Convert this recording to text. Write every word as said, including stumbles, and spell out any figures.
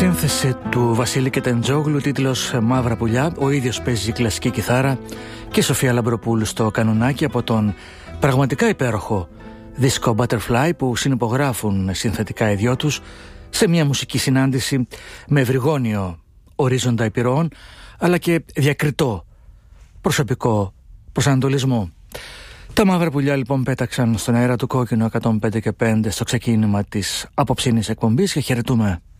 Σύνθεση του Βασίλη Κετεντζόγλου, τίτλος Μαύρα πουλιά. Ο ίδιος παίζει κλασική κιθάρα και η Σοφία Λαμπροπούλου στο κανονάκι από τον πραγματικά υπέροχο δίσκο Butterfly, που συνυπογράφουν συνθετικά οι δυο τους σε μια μουσική συνάντηση με ευρυγόνιο ορίζοντα επιρροών αλλά και διακριτό προσωπικό προσανατολισμό. Τα Μαύρα πουλιά λοιπόν πέταξαν στον αέρα του Κόκκινο εκατόν πέντε και πέντε στο ξεκίνημα της απόψινής εκπομπής και χαιρετούμε